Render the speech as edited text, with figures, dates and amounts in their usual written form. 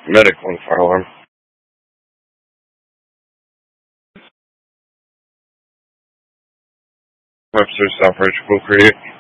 Medical and fire alarm. Webster, Southbridge, Pool Creek.